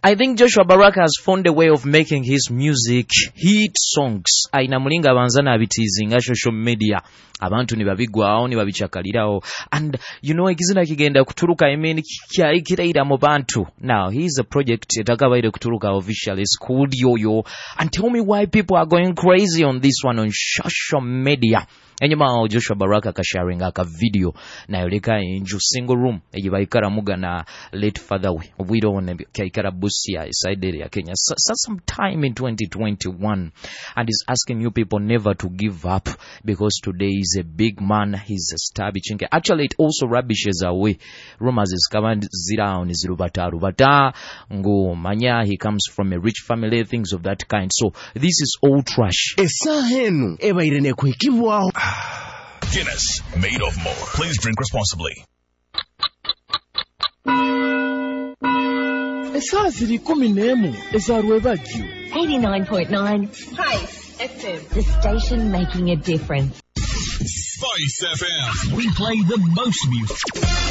I think Joshua Baraka has found a way of making his music hit songs. Aina mulinga banzana abitizinga social media. Abantu ni babigwao ni babichakalirawo. And you know ekizina kigenda kutuluka emeni kiraira mu bantu. Now here's a project etakabaire kutuluka officially. It's called Yo-Yo. And tell me why people are going crazy on this one on social media. Enyuma Joshua Baraka kasharing aka video na yoleka inju single room ejibaikara muga na late father we don't kaikara Busia side area Kenya sometime in 2021, and is asking you people never to give up because today is a big man, he's a star bichinke. Actually it also rubbishes away rumors is covered zira is rubata ngo manya he comes from a rich family, things of that kind. So this is all trash. Esahenu ebairene kwekibwa. Guinness, made of more. Please drink responsibly. Esaziri 11 ezarwebagyo 89.9 Spice FM, the station making a difference. Spice FM. We play the most music.